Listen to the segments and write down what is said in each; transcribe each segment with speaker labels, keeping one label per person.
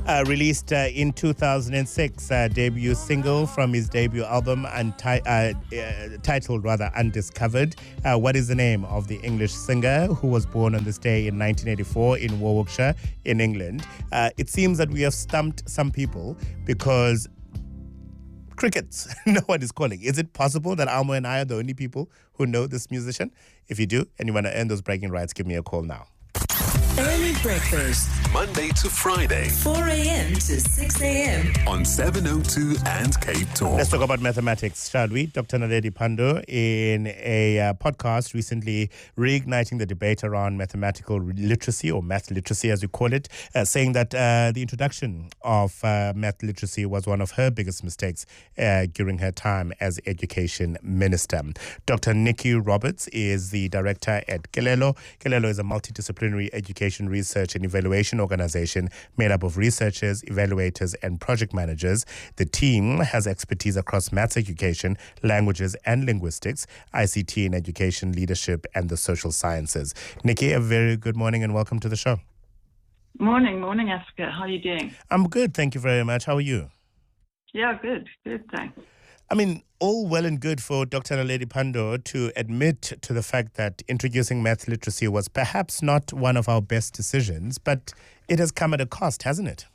Speaker 1: released in 2006, debut single from his debut album and titled rather Undiscovered. What is the name of the English singer who was born on this day in 1984 in Warwickshire in England? It seems that we have stumped some people because crickets, no one is calling. Is it possible that Almo and I are the only people who know this musician? If you do and you want to earn those bragging rights, give me a call now.
Speaker 2: Early breakfast,
Speaker 3: Monday to Friday,
Speaker 2: 4 a.m. to 6 a.m.
Speaker 3: on 702 and Cape Talk.
Speaker 1: Let's talk about mathematics, shall we? Dr. Naledi Pandor, in a podcast recently reigniting the debate around mathematical literacy, or math literacy as we call it, saying that the introduction of math literacy was one of her biggest mistakes during her time as education minister. Dr. Nikki Roberts is the director at Kelelo. Kelelo is a multidisciplinary education research and evaluation organization made up of researchers, evaluators, and project managers. The team has expertise across maths education, languages and linguistics, ICT in education, leadership, and the social sciences. Nikki, a very good morning and welcome to the show.
Speaker 4: Morning, Africa. How are you doing?
Speaker 1: I'm good, thank you very much. How are you?
Speaker 4: Yeah, good, thanks.
Speaker 1: I mean, all well and good for Dr. Naledi Pandor to admit to the fact that introducing math literacy was perhaps not one of our best decisions, but it has come at a cost, hasn't it?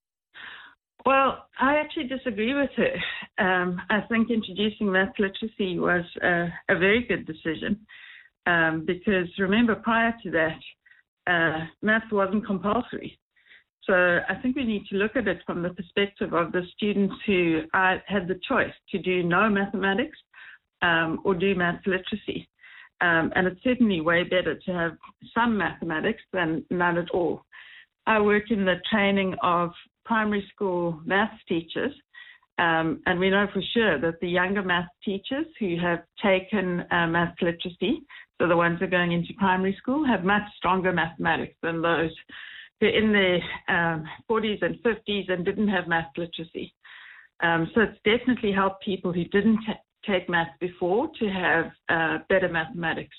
Speaker 4: Well, I actually disagree with her. I think introducing math literacy was a very good decision because remember, prior to that, math wasn't compulsory. So I think we need to look at it from the perspective of the students who had the choice to do no mathematics or do math literacy. And it's certainly way better to have some mathematics than none at all. I work in the training of primary school maths teachers, and we know for sure that the younger maths teachers who have taken math literacy, so the ones who are going into primary school, have much stronger mathematics than those who are in their 40s and 50s and didn't have math literacy. So it's definitely helped people who didn't take math before to have better mathematics.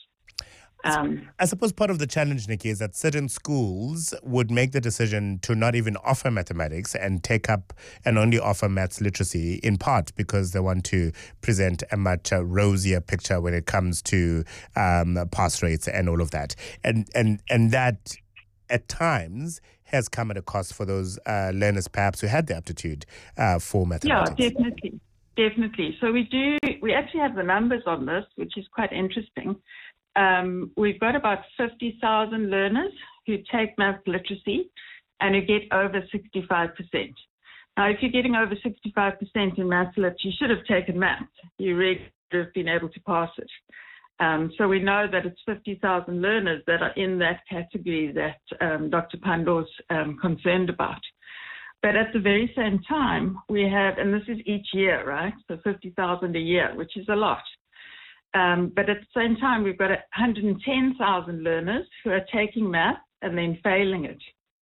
Speaker 1: I suppose part of the challenge, Nikki, is that certain schools would make the decision to not even offer mathematics and take up and only offer maths literacy, in part because they want to present a much rosier picture when it comes to pass rates and all of that. And that at times has come at a cost for those learners perhaps who had the aptitude for mathematics.
Speaker 4: Yeah, definitely. So we actually have the numbers on this, which is quite interesting. We've got about 50,000 learners who take math literacy and who get over 65%. Now, if you're getting over 65% in math lit, you should have taken math. You really should have been able to pass it. So we know that it's 50,000 learners that are in that category that Dr. Pandor's concerned about. But at the very same time, we have, and this is each year, right? So 50,000 a year, which is a lot. But at the same time, we've got 110,000 learners who are taking math and then failing it.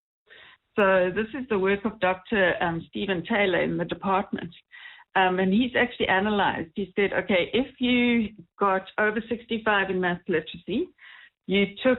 Speaker 4: So this is the work of Dr. Stephen Taylor in the department. And he's actually analyzed. He said, okay, if you got over 65 in math literacy, you took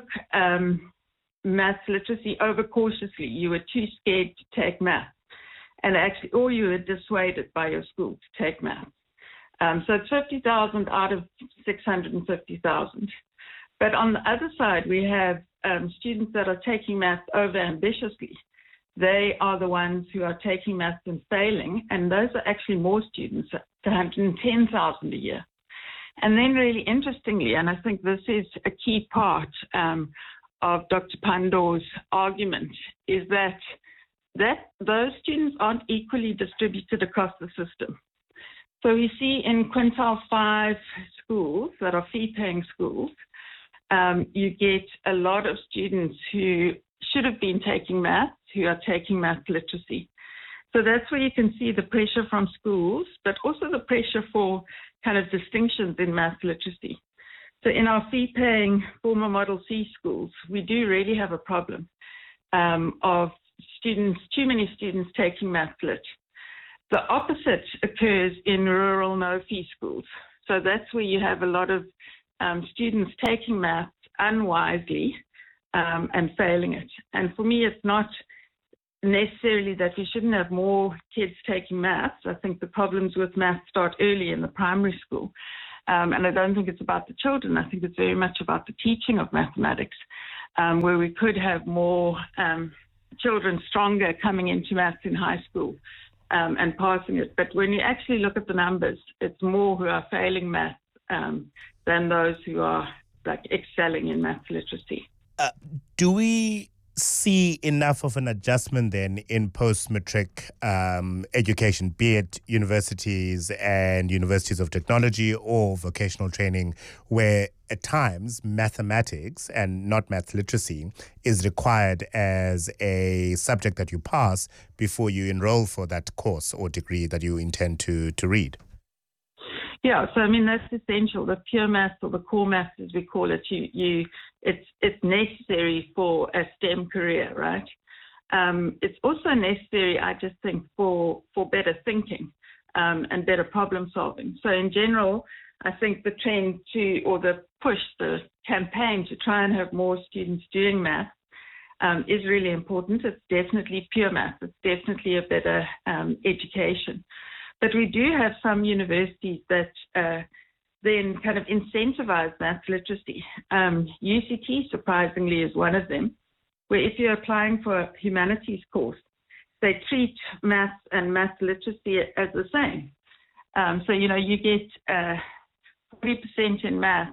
Speaker 4: math literacy overcautiously. You were too scared to take math. And actually, or you were dissuaded by your school to take math. So it's 50,000 out of 650,000. But on the other side, we have students that are taking math over ambitiously. They are the ones who are taking maths and failing, and those are actually more students, 110,000 a year. And then really interestingly, and I think this is a key part of Dr. Pandor's argument, is that those students aren't equally distributed across the system. So we see in quintile 5 schools that are fee-paying schools, you get a lot of students who should have been taking maths, who are taking math literacy. So that's where you can see the pressure from schools, but also the pressure for kind of distinctions in math literacy. So in our fee-paying former Model C schools, we do really have a problem of students, too many students taking math lit. The opposite occurs in rural no-fee schools. So that's where you have a lot of students taking math unwisely and failing it. And for me, it's not necessarily that we shouldn't have more kids taking maths. I think the problems with maths start early in the primary school. And I don't think it's about the children. I think it's very much about the teaching of mathematics, where we could have more children stronger coming into maths in high school and passing it. But when you actually look at the numbers, it's more who are failing maths than those who are excelling in maths literacy.
Speaker 1: Do we see enough of an adjustment then in post-matric education, be it universities and universities of technology or vocational training, where at times mathematics and not math literacy is required as a subject that you pass before you enroll for that course or degree that you intend to read?
Speaker 4: Yeah, so I mean that's essential. The pure maths or the core maths, as we call it, it's necessary for a STEM career, right? It's also necessary, I just think, for better thinking and better problem solving. So in general, I think the trend the campaign to try and have more students doing maths is really important. It's definitely pure maths. It's definitely a better education. But we do have some universities that then kind of incentivize maths literacy. UCT, surprisingly, is one of them, where if you're applying for a humanities course, they treat maths and maths literacy as the same. So, you get 40% in maths.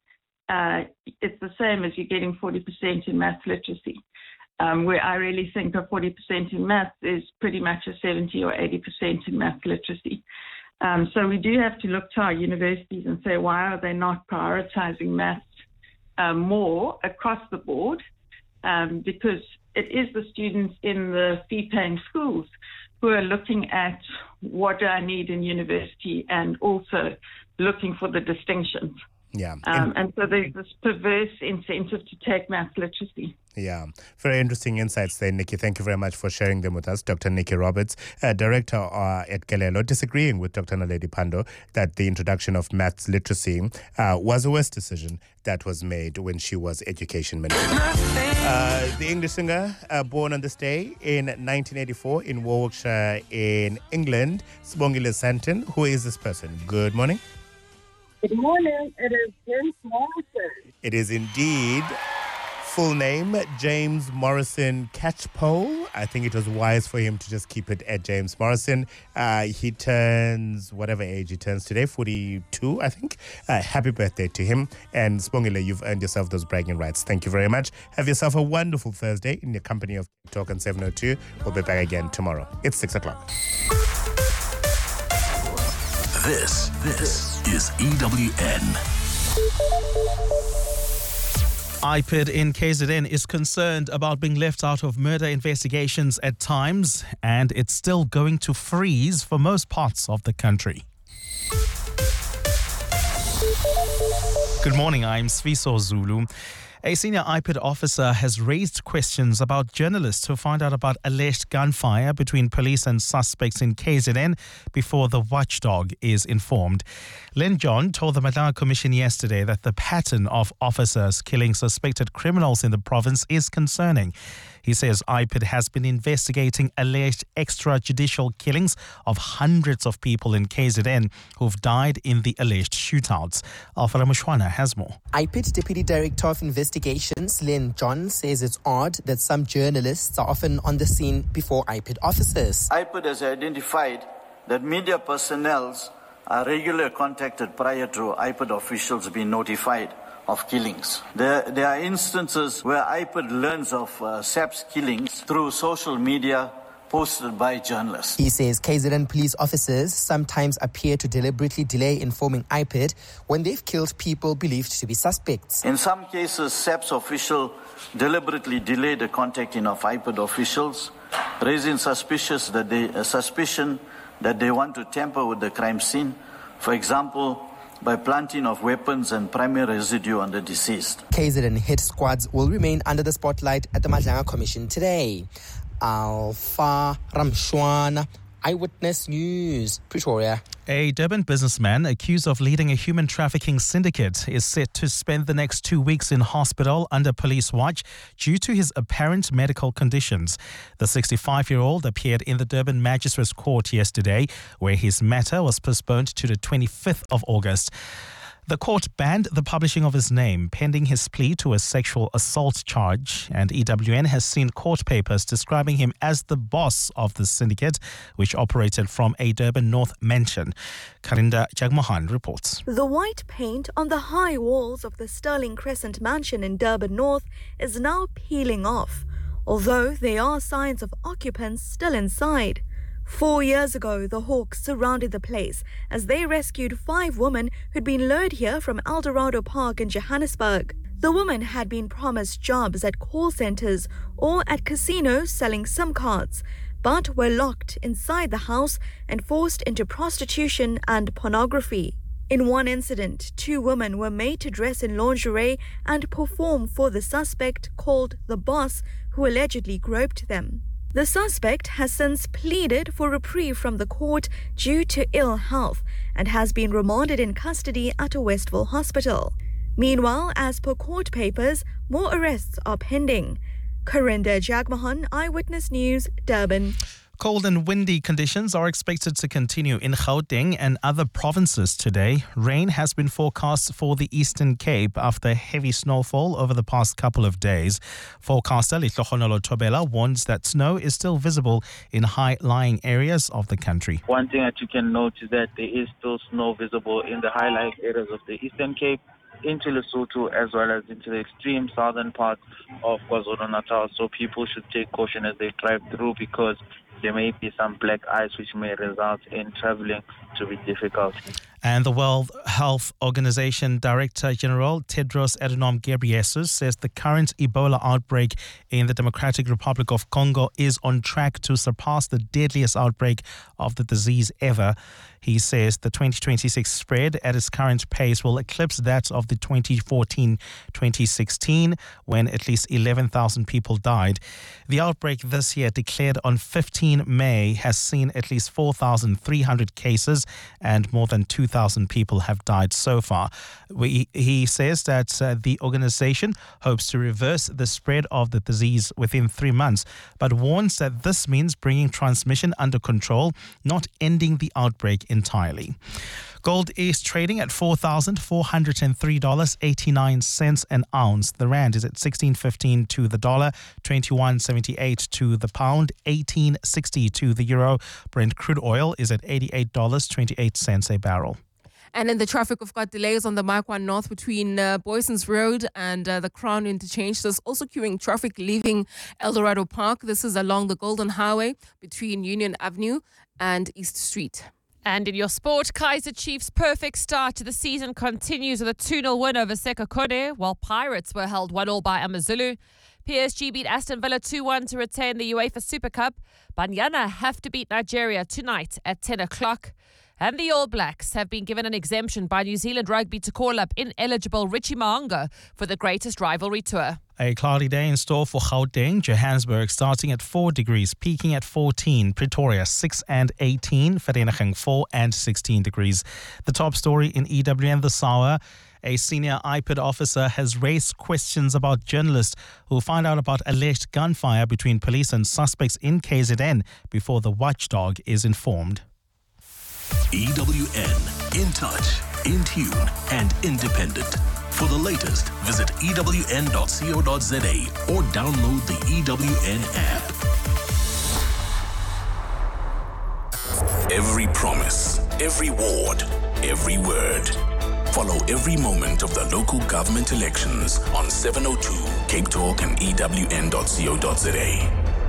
Speaker 4: It's the same as you getting 40% in maths literacy. Where I really think a 40% in maths is pretty much a 70 or 80% in maths literacy. So we do have to look to our universities and say, why are they not prioritizing maths more across the board? Because it is the students in the fee-paying schools who are looking at what do I need in university and also looking for the distinctions.
Speaker 1: Yeah.
Speaker 4: And so there's this perverse incentive to take maths literacy.
Speaker 1: Yeah. Very interesting insights there, Nikki. Thank you very much for sharing them with us. Dr. Nikki Roberts, Director at Galelo, disagreeing with Dr. Naledi Pandor that the introduction of maths literacy was a worse decision that was made when she was Education Minister. The English singer, born on this day in 1984 in Warwickshire in England, Sibongile Santon. Who is this person? Good morning.
Speaker 5: Good morning. It is James Morrison.
Speaker 1: It is indeed. Full name, James Morrison Catchpole. I think it was wise for him to just keep it at James Morrison. He turns whatever age he turns today, 42, I think. Happy birthday to him. And Sibongile, you've earned yourself those bragging rights. Thank you very much. Have yourself a wonderful Thursday in the company of Talk on 702. We'll be back again tomorrow. It's 6 o'clock.
Speaker 3: This is EWN.
Speaker 6: IPID in KZN is concerned about being left out of murder investigations at times, and it's still going to freeze for most parts of the country. Good morning, I'm Sviso Zulu. A senior IPID officer has raised questions about journalists who found out about alleged gunfire between police and suspects in KZN before the watchdog is informed. Len John told the Madlanga Commission yesterday that the pattern of officers killing suspected criminals in the province is concerning. He says IPID has been investigating alleged extrajudicial killings of hundreds of people in KZN who've died in the alleged shootouts. Alfara Mushwana has more.
Speaker 7: IPID Deputy Director of Investigations, Len John, says it's odd that some journalists are often on the scene before IPID officers.
Speaker 8: IPID has identified that media personnel are regularly contacted prior to IPID officials being notified of killings. There are instances where IPID learns of SAP's killings through social media posted by journalists.
Speaker 7: He says KZN police officers sometimes appear to deliberately delay informing IPID when they've killed people believed to be suspects.
Speaker 8: In some cases, SAP's official deliberately delayed the contacting of IPID officials, raising suspicion that they want to tamper with the crime scene. For example, by planting of weapons and primary residue on the deceased.
Speaker 7: KZN hit squads will remain under the spotlight at the Madlanga Commission today. Alfa Ramshwana, Eyewitness News, Pretoria.
Speaker 6: A Durban businessman accused of leading a human trafficking syndicate is set to spend the next 2 weeks in hospital under police watch due to his apparent medical conditions. The 65-year-old appeared in the Durban Magistrates Court yesterday, where his matter was postponed to the 25th of August. The court banned the publishing of his name pending his plea to a sexual assault charge, and EWN has seen court papers describing him as the boss of the syndicate, which operated from a Durban North mansion. Karinda Jagmohan reports.
Speaker 9: The white paint on the high walls of the Sterling Crescent mansion in Durban North is now peeling off, although there are signs of occupants still inside. 4 years ago, the Hawks surrounded the place as they rescued 5 women who'd been lured here from Eldorado Park in Johannesburg. The women had been promised jobs at call centers or at casinos selling SIM cards, but were locked inside the house and forced into prostitution and pornography. In one incident, 2 women were made to dress in lingerie and perform for the suspect called the boss, who allegedly groped them. The suspect has since pleaded for reprieve from the court due to ill health and has been remanded in custody at a Westville hospital. Meanwhile, as per court papers, more arrests are pending. Karinda Jagmohan, Eyewitness News, Durban.
Speaker 6: Cold and windy conditions are expected to continue in Gauteng and other provinces today. Rain has been forecast for the Eastern Cape after heavy snowfall over the past couple of days. Forecaster Litlogonolo Tobela warns that snow is still visible in high-lying areas of the country.
Speaker 10: One thing that you can note is that there is still snow visible in the high-lying areas of the Eastern Cape, into Lesotho, as well as into the extreme southern parts of KwaZulu-Natal. So people should take caution as they drive through, because there may be some black ice which may result in traveling to be difficult.
Speaker 6: And the World Health Organization Director General Tedros Adhanom Ghebreyesus says the current Ebola outbreak in the Democratic Republic of Congo is on track to surpass the deadliest outbreak of the disease ever. He says the 2026 spread at its current pace will eclipse that of the 2014-2016, when at least 11,000 people died. The outbreak this year, declared on 15 May, has seen at least 4,300 cases and more than 2,000 people have died so far. He says that the organization hopes to reverse the spread of the disease within 3 months, but warns that this means bringing transmission under control, not ending the outbreak entirely. Gold is trading at $4,403.89 an ounce. The rand is at 16.15 to the dollar, 21.78 to the pound, 18.60 to the euro. Brent crude oil is at $88.28 a barrel.
Speaker 11: And in the traffic, we've got delays on the Mark 1 North between Boysons Road and the Crown Interchange. There's also queuing traffic leaving Eldorado Park. This is along the Golden Highway between Union Avenue and East Street.
Speaker 12: And in your sport, Kaizer Chiefs' perfect start to the season continues with a 2-0 win over Sekhukhune, while Pirates were held 1-1 by AmaZulu. PSG beat Aston Villa 2-1 to retain the UEFA Super Cup. Banyana have to beat Nigeria tonight at 10 o'clock. And the All Blacks have been given an exemption by New Zealand Rugby to call up ineligible Richie Mo'unga for the greatest rivalry tour.
Speaker 6: A cloudy day in store for Gauteng, Johannesburg starting at 4 degrees, peaking at 14, Pretoria 6 and 18, Vereeniging 4 and 16 degrees. The top story in EWN this hour: a senior IPID officer has raised questions about journalists who find out about alleged gunfire between police and suspects in KZN before the watchdog is informed.
Speaker 3: EWN, in touch, in tune and independent. For the latest, visit ewn.co.za or download the EWN app. Every promise, every ward, every word. Follow every moment of the local government elections on 702 Cape Talk and ewn.co.za.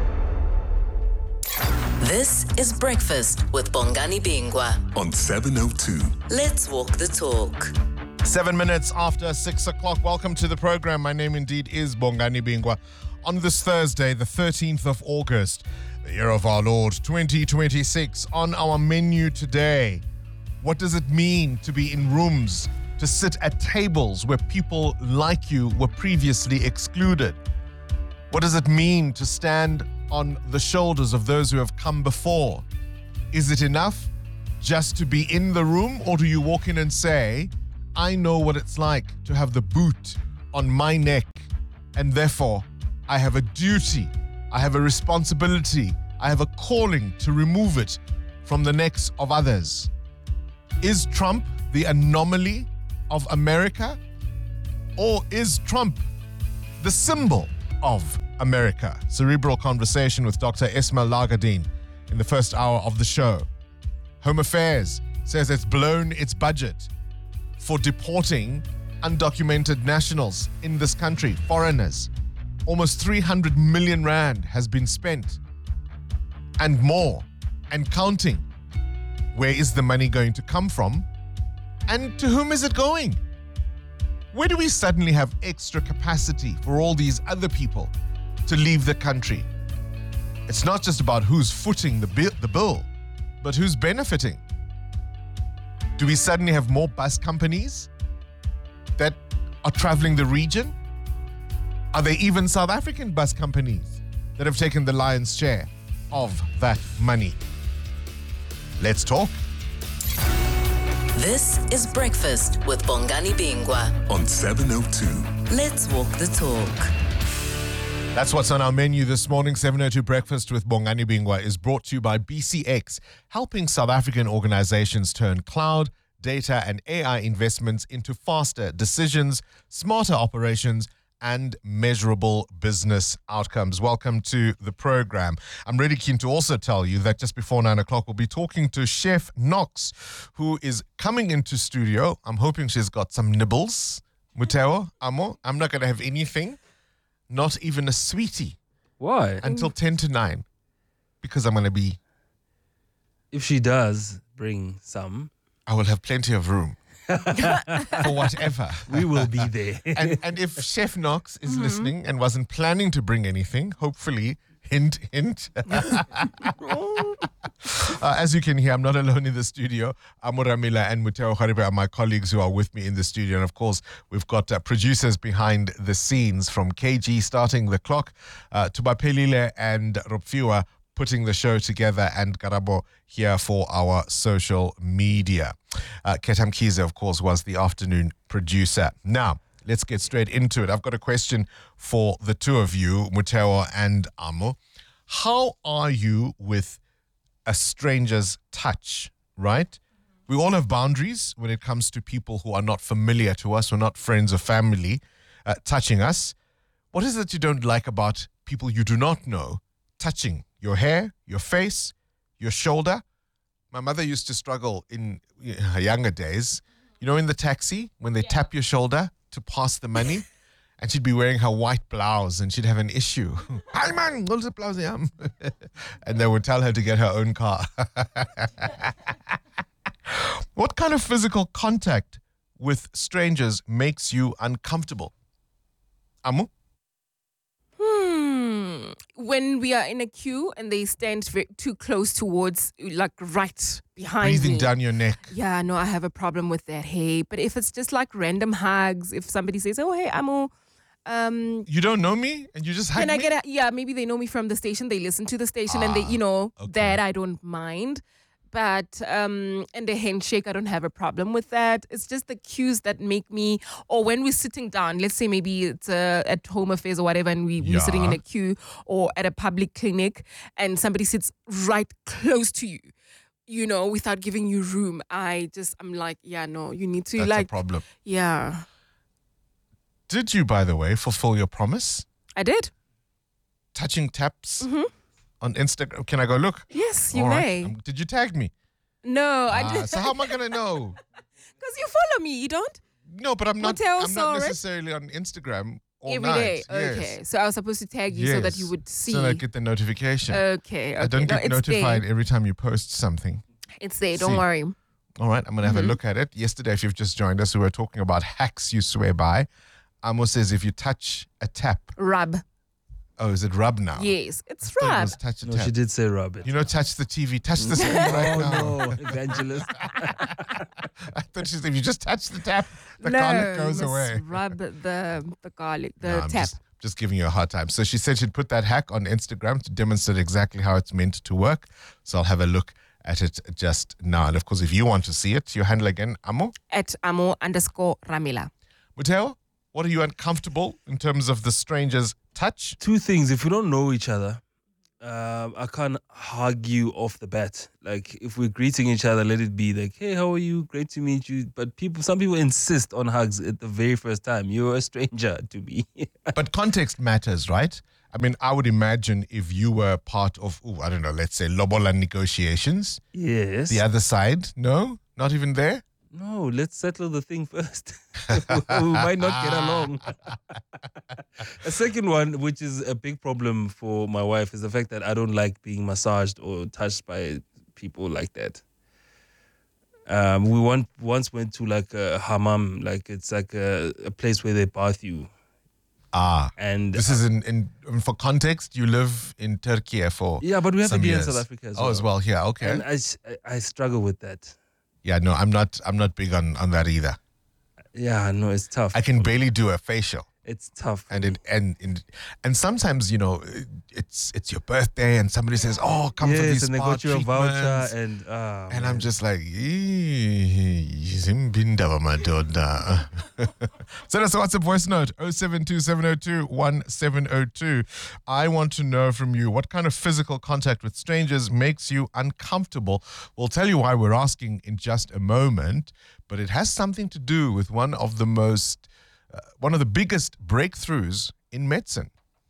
Speaker 2: This is Breakfast with Bongani Bingwa
Speaker 3: on 702.
Speaker 2: Let's walk the talk.
Speaker 13: 7 minutes after 6 o'clock. Welcome to the program. My name indeed is Bongani Bingwa. On this Thursday, the 13th of August, the year of our Lord 2026, on our menu today, what does it mean to be in rooms, to sit at tables where people like you were previously excluded? What does it mean to stand on the shoulders of those who have come before? Is it enough just to be in the room, or do you walk in and say, I know what it's like to have the boot on my neck, and therefore I have a duty, I have a responsibility, I have a calling to remove it from the necks of others? Is Trump the anomaly of America, or is Trump the symbol of America? Cerebral conversation with Dr. Ismail Lagadin in the first hour of the show. Home Affairs says it's blown its budget for deporting undocumented nationals in this country, foreigners. Almost 300 million rand has been spent, and more, and counting. Where is the money going to come from? And to whom is it going? Where do we suddenly have extra capacity for all these other people to leave the country? It's not just about who's footing the bill, but who's benefiting. Do we suddenly have more bus companies that are traveling the region? Are there even South African bus companies that have taken the lion's share of that money? Let's talk.
Speaker 2: This is Breakfast with Bongani Bingwa
Speaker 3: on 702.
Speaker 2: Let's walk the talk.
Speaker 13: That's what's on our menu this morning. 702 Breakfast with Bongani Bingwa is brought to you by BCX, helping South African organizations turn cloud, data and AI investments into faster decisions, smarter operations, and measurable business outcomes. Welcome to the program. I'm really keen to also tell you that just before 9 o'clock, we'll be talking to Chef Knox, who is coming into studio. I'm hoping she's got some nibbles. Muteo, Amo, I'm not going to have anything. Not even a sweetie.
Speaker 14: Why?
Speaker 13: Until 10 to 9. Because I'm going to be...
Speaker 14: If she does bring some...
Speaker 13: I will have plenty of room. For whatever.
Speaker 14: We will be there.
Speaker 13: And if Chef Knox is listening and wasn't planning to bring anything, hopefully, hint, hint. As you can hear, I'm not alone in the studio. Amuramila and Muteo Kharibe are my colleagues who are with me in the studio. And of course, we've got producers behind the scenes, from KG starting the clock, to Bapelile and Ropfiwa putting the show together, and Karabo here for our social media. Ketam Kize, of course, was the afternoon producer. Now, let's get straight into it. I've got a question for the two of you, Muteo and Amo. How are you with a stranger's touch, right? We all have boundaries when it comes to people who are not familiar to us, who are not friends or family, touching us. What is it you don't like about people you do not know touching your hair, your face, your shoulder? My mother used to struggle in her younger days, you know, in the taxi, when they tap your shoulder to pass the money, and she'd be wearing her white blouse and she'd have an issue. Hi man, blouse, and they would tell her to get her own car. What kind of physical contact with strangers makes you uncomfortable? Amu?
Speaker 11: When we are in a queue and they stand too close towards, like right behind me.
Speaker 13: Breathing down your neck.
Speaker 11: Yeah, no, I have a problem with that. Hey, but if it's just like random hugs, if somebody says, "Oh, hey, Amo,
Speaker 13: you don't know me," and you just hug
Speaker 11: can I
Speaker 13: me?
Speaker 11: get a, yeah, maybe they know me from the station. They listen to the station, and they, that I don't mind. But and the handshake, I don't have a problem with that. It's just the cues that make me, or when we're sitting down, let's say maybe it's at Home Affairs or whatever, and we're sitting in a queue or at a public clinic, and somebody sits right close to you, you know, without giving you room. I'm like, yeah, no, you need to.
Speaker 13: That's a problem.
Speaker 11: Yeah.
Speaker 13: Did you, by the way, fulfill your promise?
Speaker 11: I did.
Speaker 13: Touching taps on Instagram. Can I go look?
Speaker 11: Yes, you
Speaker 13: All
Speaker 11: may.
Speaker 13: Right. Did you tag me?
Speaker 11: No, I didn't.
Speaker 13: So how am I going to know?
Speaker 11: Because you follow me, you don't?
Speaker 13: No, but I'm not
Speaker 11: Muteo
Speaker 13: necessarily on Instagram all
Speaker 11: every
Speaker 13: night.
Speaker 11: day.
Speaker 13: Yes.
Speaker 11: Okay. So I was supposed to tag you so that you would see.
Speaker 13: So that I get the notification.
Speaker 11: Okay.
Speaker 13: I don't get notified
Speaker 11: there.
Speaker 13: every time you post something.
Speaker 11: It's there. Don't worry.
Speaker 13: All right. I'm going to have a look at it. Yesterday, if you've just joined us, we were talking about hacks you swear by. Amo says if you touch a tap.
Speaker 11: Rub.
Speaker 13: Oh, is it rub now?
Speaker 11: Yes, it's
Speaker 13: I thought
Speaker 11: rub.
Speaker 13: It was touch a
Speaker 14: No,
Speaker 13: tap.
Speaker 14: she did say rub it.
Speaker 13: You know, touch the TV, touch the screen right now.
Speaker 14: No, evangelist.
Speaker 13: I thought she said if you just touch the tap, the garlic goes away.
Speaker 11: Rub the garlic, the
Speaker 13: I'm
Speaker 11: tap.
Speaker 13: just giving you a hard time. So she said she'd put that hack on Instagram to demonstrate exactly how it's meant to work. So I'll have a look at it just now. And of course, if you want to see it, your handle again, Amo?
Speaker 11: At @Amo_Ramila.
Speaker 13: Muteo, what are you uncomfortable in terms of the stranger's touch?
Speaker 14: Two things. If we don't know each other, I can't hug you off the bat. Like, if we're greeting each other, let it be like, hey, how are you? Great to meet you. But some people insist on hugs at the very first time. You're a stranger to me.
Speaker 13: But context matters, right? I mean, I would imagine if you were part of, I don't know, let's say Lobola negotiations.
Speaker 14: Yes.
Speaker 13: The other side, no? Not even there?
Speaker 14: No, let's settle the thing first. We might not get along. A second one, which is a big problem for my wife, is the fact that I don't like being massaged or touched by people like that. We once went to like a hammam, like it's like a place where they bath you.
Speaker 13: And this is in for context, you live in Turkey for
Speaker 14: but we have
Speaker 13: some
Speaker 14: to be in
Speaker 13: years.
Speaker 14: South Africa as well.
Speaker 13: Oh, as well, yeah, okay.
Speaker 14: And I struggle with that.
Speaker 13: Yeah, no, I'm not big on that either.
Speaker 14: Yeah, no, it's tough.
Speaker 13: I can barely do a facial.
Speaker 14: It's tough.
Speaker 13: And sometimes, you know, it's your birthday and somebody says, "Oh, come for these
Speaker 14: and they
Speaker 13: spa
Speaker 14: got you a
Speaker 13: treatments."
Speaker 14: voucher and
Speaker 13: I'm just like, send us a WhatsApp voice note 0727021702. I want to know from you what kind of physical contact with strangers makes you uncomfortable. We'll tell you why we're asking in just a moment, but it has something to do with one of the biggest breakthroughs in medicine.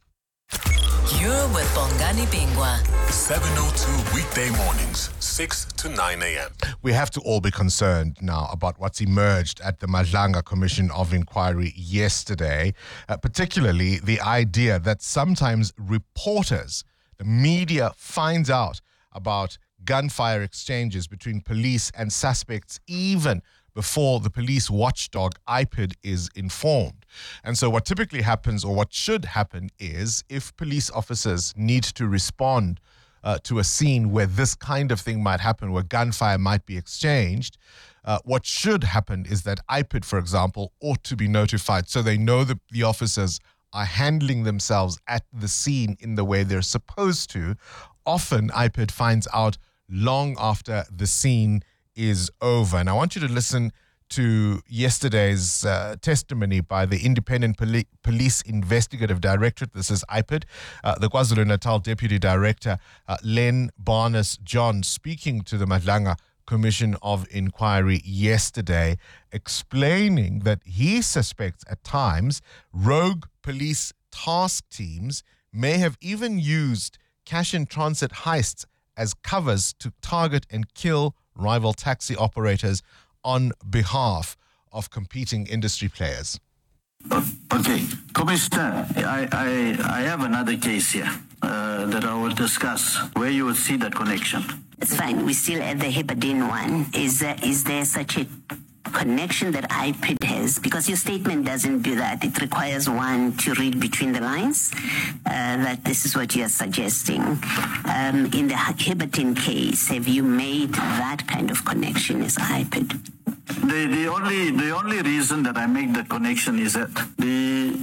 Speaker 2: You're with Bongani Bingwa.
Speaker 3: 702 weekday mornings, 6 to 9 a.m.
Speaker 13: We have to all be concerned now about what's emerged at the Madlanga Commission of Inquiry yesterday, particularly the idea that sometimes reporters, the media, finds out about gunfire exchanges between police and suspects even before the police watchdog IPID is informed. And so what typically happens, or what should happen, is if police officers need to respond to a scene where this kind of thing might happen, where gunfire might be exchanged, what should happen is that IPID, for example, ought to be notified so they know that the officers are handling themselves at the scene in the way they're supposed to. Often IPID finds out long after the scene is over. And I want you to listen to yesterday's testimony by the Independent Police Investigative Directorate. This is IPID, the KwaZulu-Natal Deputy Director, Len Barnes-John, speaking to the Madlanga Commission of Inquiry yesterday, explaining that he suspects at times rogue police task teams may have even used cash-in-transit heists as covers to target and kill rival taxi operators on behalf of competing industry players.
Speaker 8: Okay, Commissioner, I have another case here that I will discuss where you will see that connection.
Speaker 15: It's fine. We still have the Hibadin one. Is there such a connection that IPID has? Because your statement doesn't do that. It requires one to read between the lines that this is what you're suggesting. In the Hibadin case, have you made that kind of connection as IPID?
Speaker 8: The only reason that I make that connection is that the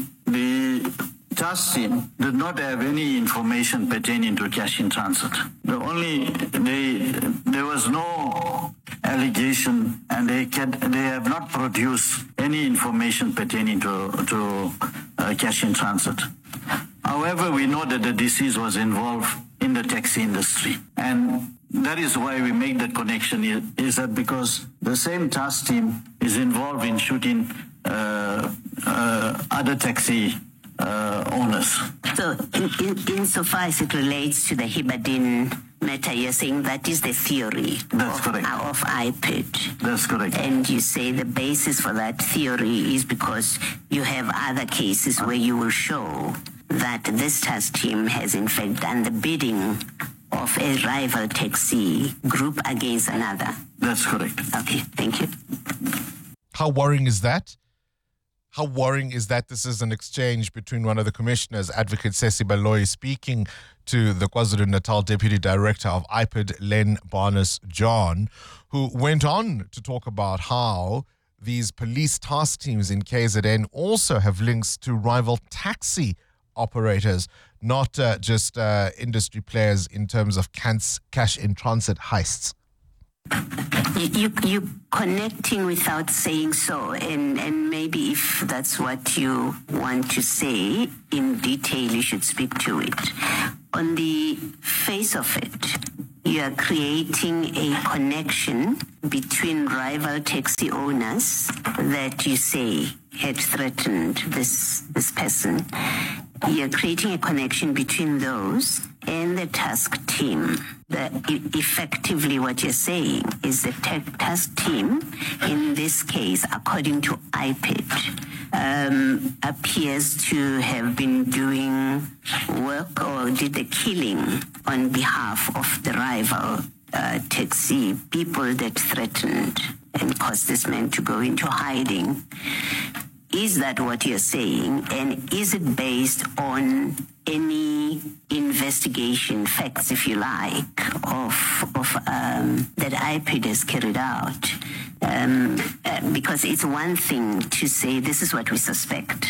Speaker 8: task team did not have any information pertaining to cash in transit. There was no allegation, and they have not produced any information pertaining to cash in transit. However, we know that the deceased was involved in the taxi industry, and that is why we make that connection, is that because the same task team is involved in shooting other taxi owners.
Speaker 15: So, insofar as it relates to the Hibadin matter, you're saying that is the theory
Speaker 8: of
Speaker 15: IPID.
Speaker 8: That's correct.
Speaker 15: And you say the basis for that theory is because you have other cases where you will show that this task team has in fact done the bidding of a rival taxi group against another.
Speaker 8: That's correct.
Speaker 15: Okay, thank you.
Speaker 13: How worrying is that? How worrying is that this is an exchange between one of the commissioners, Advocate Sesi Baloyi, speaking to the KwaZulu-Natal Deputy Director of IPID, Len Barnes-John, who went on to talk about how these police task teams in KZN also have links to rival taxi operators, not just industry players in terms of cash in transit heists.
Speaker 15: you connecting without saying so, and maybe if that's what you want to say in detail, you should speak to it. On the face of it, you are creating a connection between rival taxi owners that you say had threatened this person. You're creating a connection between those and the task team. Effectively what you're saying is the task team, in this case, according to IPID, appears to have been doing work or did the killing on behalf of the rival taxi people that threatened and caused this man to go into hiding. Is that what you're saying? And is it based on any investigation, facts, if you like, of that IPID has carried out? Because it's one thing to say this is what we suspect,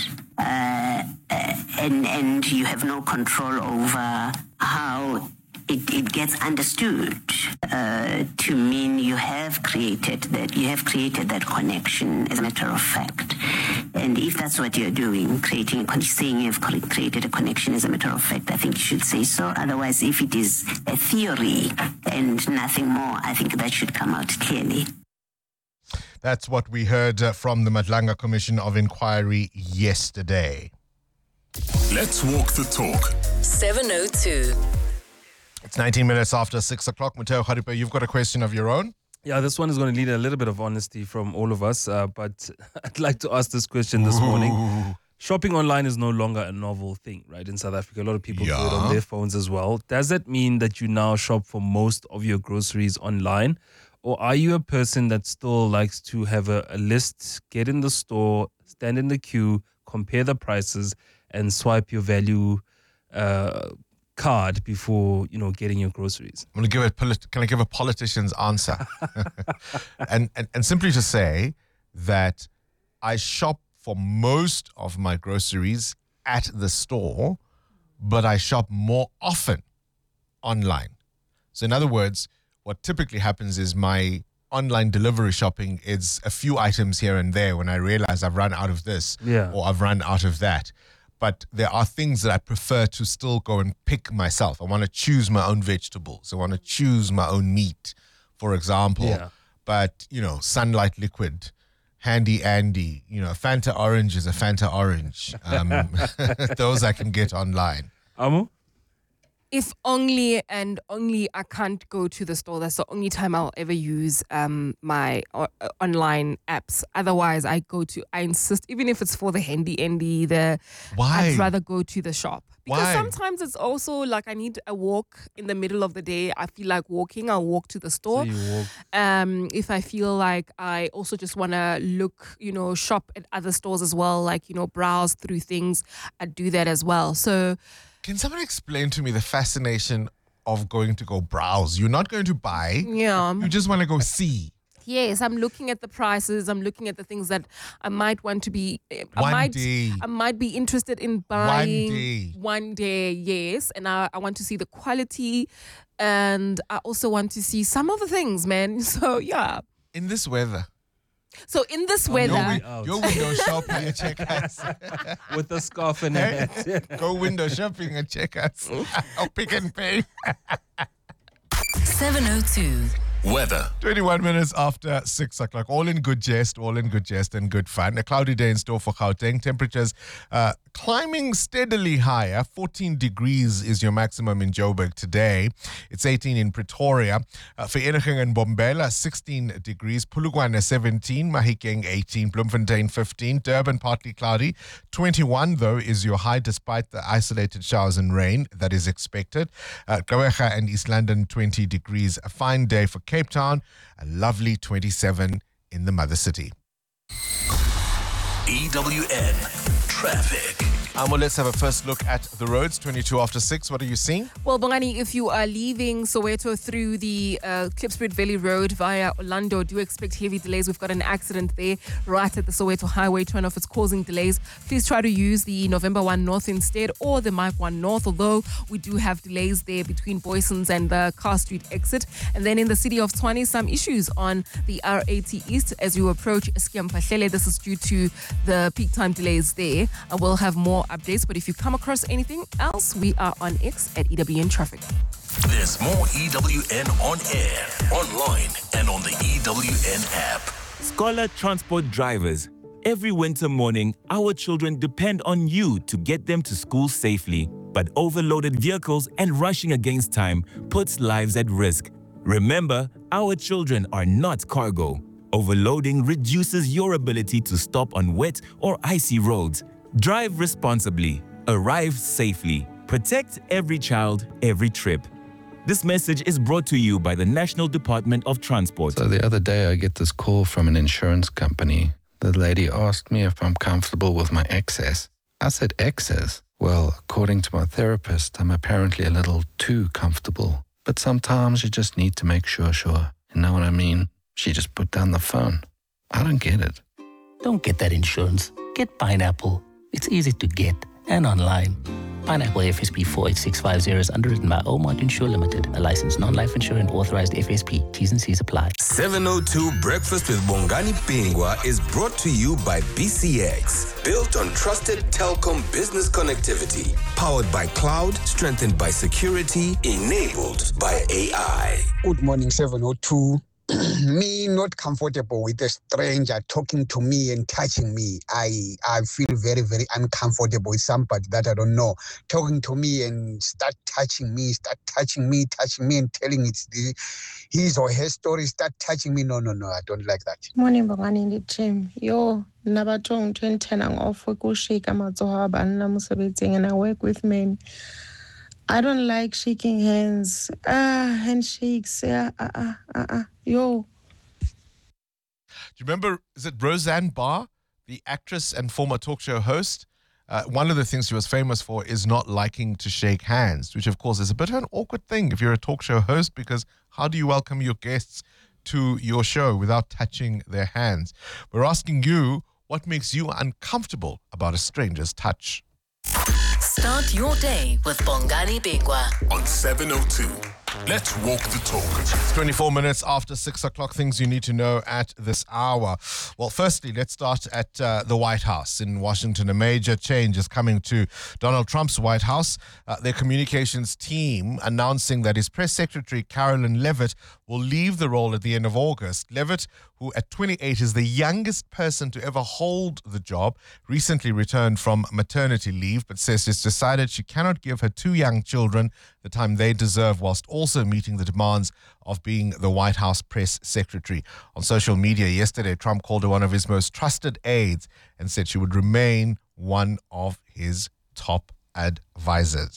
Speaker 15: and you have no control over how it gets understood to mean you have created that connection, as a matter of fact. And if that's what you're doing, saying you've created a connection as a matter of fact, I think you should say so. Otherwise, if it is a theory and nothing more, I think that should come out clearly.
Speaker 13: That's what we heard from the Madlanga Commission of Inquiry yesterday.
Speaker 3: Let's walk the talk.
Speaker 2: 702.
Speaker 13: It's 19 minutes after 6 o'clock. Mateo Kharipe, you've got a question of your own?
Speaker 14: Yeah, this one is going to need a little bit of honesty from all of us, but I'd like to ask this question this morning. Shopping online is no longer a novel thing, right? In South Africa, a lot of people do it on their phones as well. Does that mean that you now shop for most of your groceries online? Or are you a person that still likes to have a list, get in the store, stand in the queue, compare the prices, and swipe your value card before getting your groceries?
Speaker 13: I'm going to can I give a politician's answer? and simply to say that I shop for most of my groceries at the store, but I shop more often online. So in other words, what typically happens is my online delivery shopping is a few items here and there when I realize I've run out of this or I've run out of that. But there are things that I prefer to still go and pick myself. I want to choose my own vegetables. I want to choose my own meat, for example.
Speaker 14: Yeah.
Speaker 13: But, Sunlight Liquid, Handy Andy, Fanta Orange is a Fanta Orange. Those I can get online.
Speaker 14: Amu?
Speaker 11: If only and only I can't go to the store. That's the only time I'll ever use my online apps. Otherwise, I insist, even if it's for the Handy Andy, I'd rather go to the shop. Because sometimes it's also like I need a walk in the middle of the day. I feel like walking, I'll walk to the store.
Speaker 14: So you walk.
Speaker 11: If I feel like I also just want to look, shop at other stores as well, like, browse through things, I do that as well. So...
Speaker 13: Can someone explain to me the fascination of going to go browse? You're not going to buy.
Speaker 11: Yeah.
Speaker 13: You just want to go see.
Speaker 11: Yes, I'm looking at the prices. I'm looking at the things that I might want to be. I might be interested in buying. One day, yes. And I want to see the quality. And I also want to see some of the things, man. So, yeah.
Speaker 13: In this weather.
Speaker 11: So in this weather,
Speaker 13: your window shopping at Checkers
Speaker 14: with a scarf and a hat.
Speaker 13: Go window shopping at Checkers. Or Pick and Pay.
Speaker 2: 702.
Speaker 3: Weather.
Speaker 13: 21 minutes after 6 o'clock. All in good jest and good fun. A cloudy day in store for Gauteng. Temperatures climbing steadily higher. 14 degrees is your maximum in Joburg today. It's 18 in Pretoria. Vereeniging in Bombela, 16 degrees. Polokwane, 17. Mahikeng, 18. Bloemfontein, 15. Durban, partly cloudy. 21, though, is your high despite the isolated showers and rain that is expected. Gqeberha and East London, 20 degrees. A fine day for Cape Town, a lovely 27 in the mother city.
Speaker 3: EWN Traffic.
Speaker 13: Well, let's have a first look at the roads. 22 after 6. What are you seeing?
Speaker 11: Well, Bongani, if you are leaving Soweto through the Klipspruit Valley Road via Orlando, do expect heavy delays. We've got an accident there right at the Soweto Highway turnoff. It's causing delays. Please try to use the November 1 North instead, or the Mike 1 North, although we do have delays there between Boysons and the Car Street exit. And then in the city of Tshwane, some issues on the R80 East as you approach Skiampahlele. This is due to the peak time delays there. And we'll have more updates, but if you come across anything else, we are on X at EWN Traffic.
Speaker 3: There's more EWN on air, online, and on the EWN app.
Speaker 16: Scholar Transport drivers, every winter morning, our children depend on you to get them to school safely. But overloaded vehicles and rushing against time puts lives at risk. Remember, our children are not cargo. Overloading reduces your ability to stop on wet or icy roads. Drive responsibly, arrive safely, protect every child, every trip. This message is brought to you by the National Department of Transport.
Speaker 17: So the other day I get this call from an insurance company. The lady asked me if I'm comfortable with my excess. I said, excess? Well, according to my therapist, I'm apparently a little too comfortable. But sometimes you just need to make sure. You know what I mean? She just put down the phone. I don't get it.
Speaker 18: Don't get that insurance. Get Pineapple. It's easy to get and online. Pineapple FSP 48650 is underwritten by Omart Insure Limited, a licensed non-life insurer and authorized FSP. T's and C's apply.
Speaker 19: 702 Breakfast with Bongani Bingwa is brought to you by BCX. Built on trusted telecom business connectivity. Powered by cloud, strengthened by security, enabled by AI.
Speaker 20: Good morning, 702. Me not comfortable with a stranger talking to me and touching me. I feel very, very uncomfortable with somebody that I don't know talking to me and start touching me and telling it's his or her story, start touching me. No, I don't like that.
Speaker 21: Morning, Bongani in the gym. Yo, nabatong 2010 ang off kushika matsoha banna musebetsing and I work with men. I don't like shaking hands. Handshakes. Yo.
Speaker 13: Do you remember, is it Roseanne Barr, the actress and former talk show host? One of the things she was famous for is not liking to shake hands, which of course is a bit of an awkward thing if you're a talk show host, because how do you welcome your guests to your show without touching their hands? We're asking you, what makes you uncomfortable about a stranger's touch?
Speaker 2: Start your day with Bongani Bingwa
Speaker 3: on 702. Let's walk the talk.
Speaker 13: It's 24 minutes after 6 o'clock. Things you need to know at this hour. Well, firstly, let's start at the White House in Washington. A major change is coming to Donald Trump's White House. Their communications team announcing that his press secretary, Carolyn Levitt, will leave the role at the end of August. Levitt, who at 28 is the youngest person to ever hold the job, recently returned from maternity leave, but says it's decided she cannot give her two young children the time they deserve, whilst also meeting the demands of being the White House press secretary. On social media yesterday, Trump called her one of his most trusted aides and said she would remain one of his top advisors.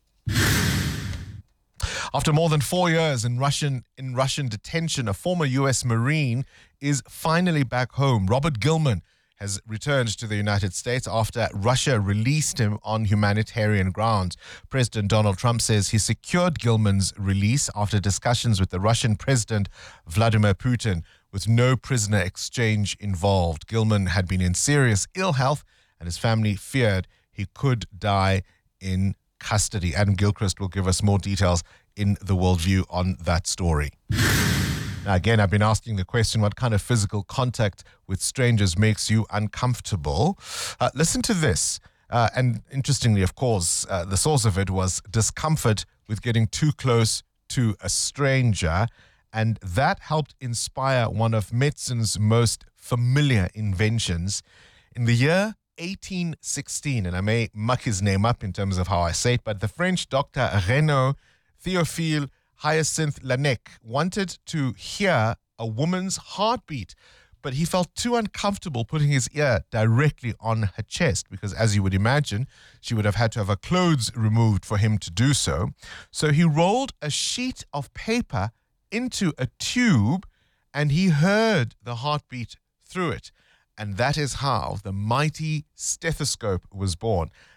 Speaker 13: After more than 4 years in Russian detention, a former U.S. Marine is finally back home. Robert Gilman has returned to the United States after Russia released him on humanitarian grounds. President Donald Trump says he secured Gilman's release after discussions with the Russian President Vladimir Putin, with no prisoner exchange involved. Gilman had been in serious ill health and his family feared he could die in custody. Adam Gilchrist will give us more details in the Worldview on that story. Now, again, I've been asking the question, what kind of physical contact with strangers makes you uncomfortable? Listen to this. And interestingly, of course, the source of it was discomfort with getting too close to a stranger. And that helped inspire one of medicine's most familiar inventions. In the year 1816, and I may muck his name up in terms of how I say it, but the French doctor Renaud Théophile Hyacinthe Laennec wanted to hear a woman's heartbeat, but he felt too uncomfortable putting his ear directly on her chest because, as you would imagine, she would have had to have her clothes removed for him to do so. So he rolled a sheet of paper into a tube and he heard the heartbeat through it. And that is how the mighty stethoscope was born.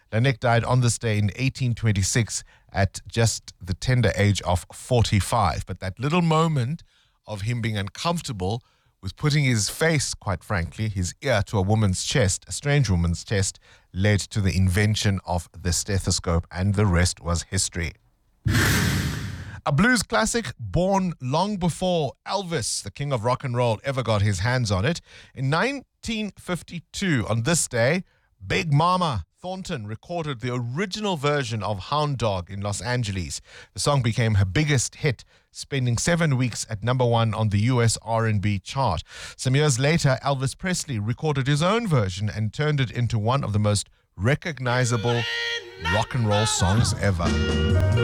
Speaker 13: Laennec died on this day in 1826 at just the tender age of 45. But that little moment of him being uncomfortable with putting his face, quite frankly, his ear to a woman's chest, a strange woman's chest, led to the invention of the stethoscope, and the rest was history. A blues classic born long before Elvis, the king of rock and roll, ever got his hands on it. In 1952, on this day, Big Mama Thornton recorded the original version of Hound Dog in Los Angeles. The song became her biggest hit, spending 7 weeks at #1 on the US R&B chart. Some years later, Elvis Presley recorded his own version and turned it into one of the most recognizable rock and roll songs ever.